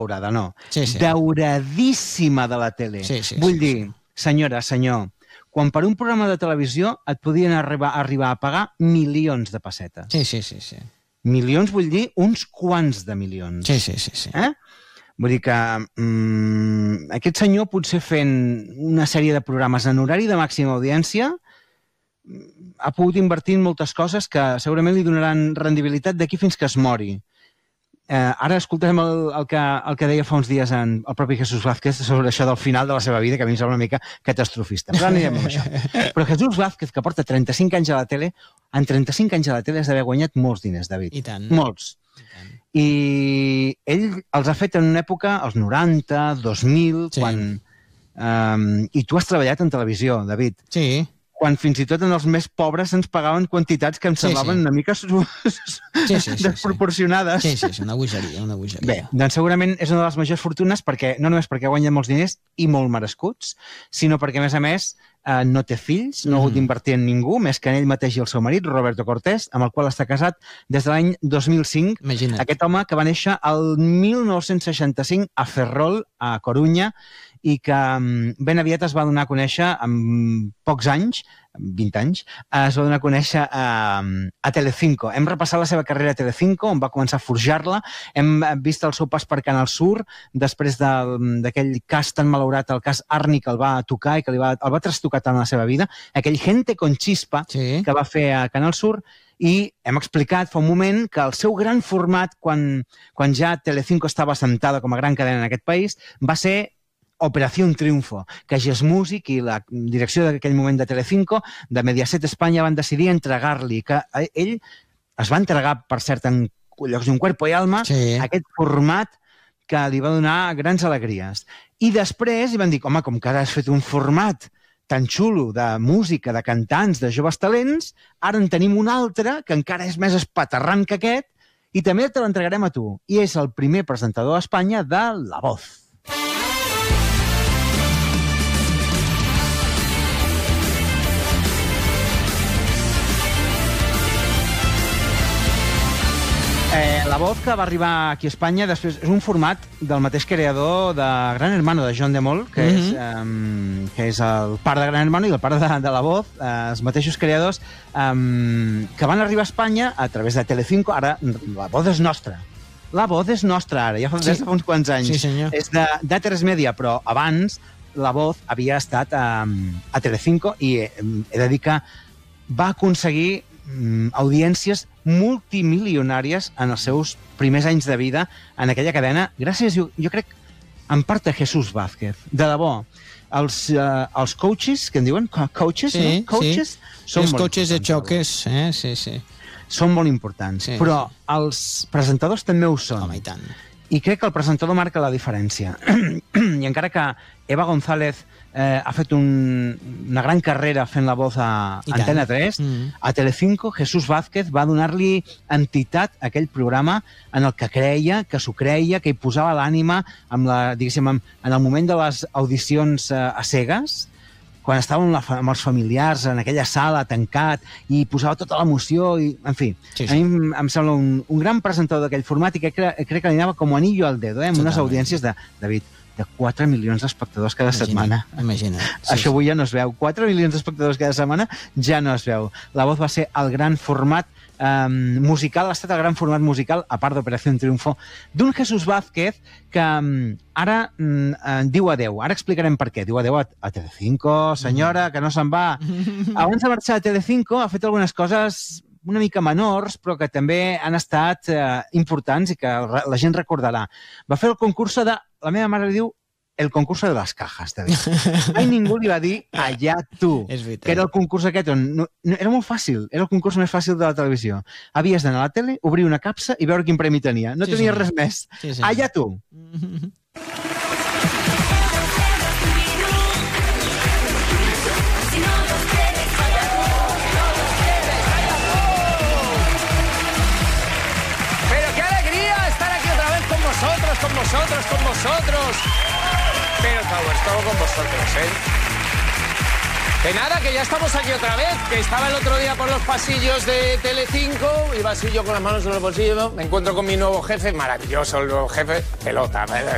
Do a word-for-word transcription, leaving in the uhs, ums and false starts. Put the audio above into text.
daurada, no. Sí, sí. Dauradíssima de la tele. Sí, sí, Vull sí, dir, sí. senyora, senyor, quan per un programa de televisió et podien arribar, arribar a pagar milions de pessetes. Sí, sí, sí, sí. Milions vull dir uns quants de milions. Sí, sí, sí, sí. Eh? Vull dir que mm, aquest senyor potser fent una sèrie de programes en horari de màxima audiència ha pogut invertir en moltes coses que segurament li donaran rendibilitat d'aquí fins que es mori. Eh, ara escoltarem el, el, que, el que deia fa uns dies en, el propi Jesús Vázquez sobre això del final de la seva vida, que a mi em sembla una mica catastrofista. Però anirem amb això. Però Jesús Vázquez, que porta trenta-cinc anys a la tele, en trenta-cinc anys a la tele has d'haver guanyat molts diners, David. I tant. Molts. I tant. I ell els ha fet en una època, als noranta, dos mil, Sí. quan... Um, I tu has treballat en televisió, David. Sí. Quan fins i tot en els més pobres ens pagaven quantitats que em Sí, semblaven sí. una mica su- Sí, sí, sí, desproporcionades. Sí, sí, sí, una bogeria, una bogeria. Bé, doncs segurament és una de les majors fortunes perquè no només perquè guanya molts diners i molt merescuts, sinó perquè, a més a més, eh, no té fills, no ha hagut Mhm. d'invertir en ningú, més que en ell mateix i el seu marit, Roberto Cortés, amb el qual està casat des de l'any dos mil cinc. Imagina't. Aquest home que va néixer el mil nou-cents seixanta-cinc a Ferrol, a Corunya, i que mm, ben aviat es va donar a conèixer, amb pocs anys, vint anys, eh, es va donar a conèixer a, a Telecinco. Hem repassat la seva carrera a Telecinco, on va començar a forjar-la. Hem vist el seu pas per Canal Sur, després del- d'aquell cas tan malaurat, el cas Arni, que el va tocar i que li va, el va trastocar tant a la seva vida, aquell Gente con Chispa Sí. que va fer a Canal Sur, i hem explicat fa un moment que el seu gran format, quan, quan ja Telecinco estava assentada com a gran cadena en aquest país, va ser Operació Triunfo, que Gess Music i la direcció d'aquell moment de Telecinco, de Mediaset Espanya, van decidir entregar-li, que ell es va entregar, per cert, en llocs d'un cuerpo i alma, Sí. aquest format que li va donar grans alegries. I després li van dir, home, com que ara has fet un format tan xulo de música, de cantants, de joves talents, ara en tenim un altre que encara és més espaterrant que aquest i també te l'entregarem a tu. I és el primer presentador a Espanya de La Voz. Eh, La Voz, que va arribar aquí a Espanya, després és un format del mateix creador de Gran Hermano, de Joan de Mol, que, Mhm. és, um, que és el pare de Gran Hermano i el pare de, de La Voz, eh, els mateixos creadors, um, que van arribar a Espanya a través de Telecinco. Ara, La Voz és nostra. La Voz és nostra ara, ja fa, Sí. des de fa uns quants anys. Sí, senyor. És de, de tres Media, però abans La Voz havia estat a, a Telecinco i he, he de dir que va aconseguir mm, audiències multimilionàries en els seus primers anys de vida en aquella cadena, gràcies, jo, jo crec, en part a Jesús Vázquez. De debò, els, uh, els coaches, que en diuen? Co- Coaches, Sí, no? Coaches? sí. Són Els molt cotxes de importants, xoques, eh? Sí, sí. Són molt importants, Sí, però els presentadors també ho són. Home, i tant. I crec que el presentador marca la diferència. I encara que Eva González eh, ha fet un, una gran carrera fent La Voz a I tant. Antena tres, Mm. a Telecinco, Jesús Vázquez va donar-li entitat a aquell programa en el que creia, que s'ho creia, que hi posava l'ànima amb la, diguéssim, amb, en el moment de les audicions eh, a cegues, quan estava amb, la, fa- amb els familiars en aquella sala tancat i posava tota l'emoció i, en fi, Sí, sí, sí. sí. a mi em, em sembla un, un gran presentador d'aquell format i que crec, crec que li anava com anillo al dedo, eh, amb unes Totalment. audiències de, David, de quatre milions d'espectadors cada setmana. Imagina't. Sí, Això avui ja no es veu. quatre milions d'espectadors cada setmana ja no es veu. La Voz va ser el gran format eh, musical, ha estat el gran format musical, a part d'Operació Triunfo, d'un Jesús Vázquez que um, ara um, uh, diu adeu. Ara explicarem per què. Diu adeu a, a Telecinco, senyora, que no se'n va. Abans de marxar a Telecinco ha fet algunes coses una mica menors, però que també han estat eh, importants i que re- la gent recordarà. Va fer el concurs de... La meva mare li diu el concurs de les cajas, David. Mai ningú li va dir allà tu, És veritat. que era el concurs aquest on... No, no, era molt fàcil, era el concurs més fàcil de la televisió. Havies d'anar a la tele, obrir una capsa i veure quin premi tenia. No Sí, tenia senyor. res més. Sí, senyor. Allà tu. Pero qué alegría estar aquí otra vez con vosotros, con vosotros, con vosotros. Pero claro, estamos con vosotros, ¿eh? Que nada, que ya estamos aquí otra vez, que estaba el otro día por los pasillos de Telecinco, iba así yo con las manos en los bolsillos, me encuentro con mi nuevo jefe, maravilloso el nuevo jefe, pelota,